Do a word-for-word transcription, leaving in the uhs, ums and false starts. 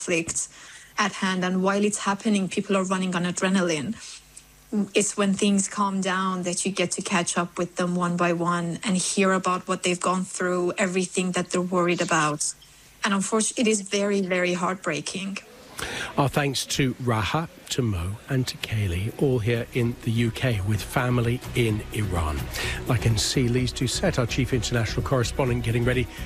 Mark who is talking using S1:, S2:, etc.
S1: conflict at hand. And while it's happening, people are running on adrenaline. It's when things calm down that you get to catch up with them one by one and hear about what they've gone through, everything that they're worried about. And unfortunately, it is very, very heartbreaking.
S2: Our thanks to Raha, to Mo and to Kaylee, all here in the U K with family in Iran. I can see Lise Doucette, our chief international correspondent, getting ready